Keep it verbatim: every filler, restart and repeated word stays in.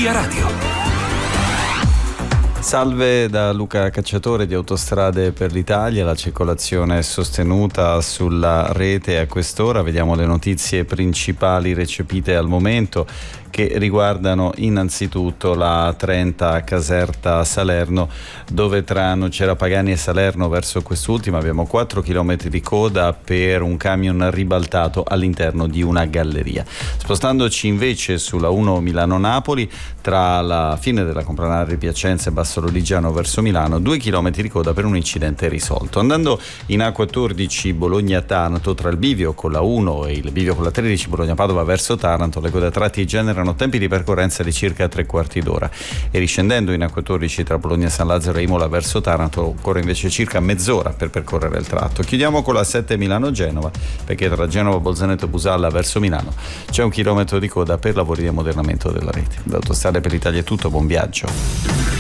Via Radio. Salve da Luca Cacciatore di Autostrade per l'Italia. La circolazione è sostenuta sulla rete a quest'ora. Vediamo le notizie principali recepite al momento, che riguardano innanzitutto la trenta Caserta Salerno, dove tra Nocera Pagani e Salerno verso quest'ultima abbiamo quattro chilometri di coda per un camion ribaltato all'interno di una galleria. Spostandoci invece sulla uno Milano-Napoli, tra la fine della Compranare Piacenza e Basso Lodigiano verso Milano, due chilometri di coda per un incidente risolto. Andando in A quattordici Bologna-Taranto, tra il bivio con la uno e il bivio con la tredici Bologna-Padova verso Taranto, le code a tratti generano tempi di percorrenza di circa tre quarti d'ora, e riscendendo in A quattordici tra Bologna-San Lazzaro e Imola verso Taranto occorre invece circa mezz'ora per percorrere il tratto. Chiudiamo con la sette Milano-Genova, perché tra Genova, Bolzaneto e Busalla verso Milano c'è un chilometro di coda per lavori di ammodernamento della rete. Da Autostrade per l'Italia è tutto, buon viaggio.